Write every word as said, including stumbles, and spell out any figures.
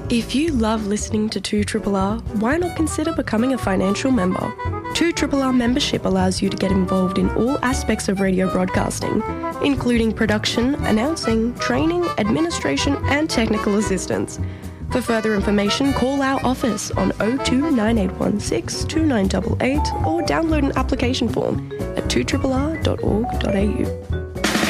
If you love listening to two R R R, why not consider becoming a financial member? two R R R membership allows you to get involved in all aspects of radio broadcasting, including production, announcing, training, administration and technical assistance. For further information, call our office on oh two nine eight one six two nine eight eight or download an application form at two R R R dot org dot a u.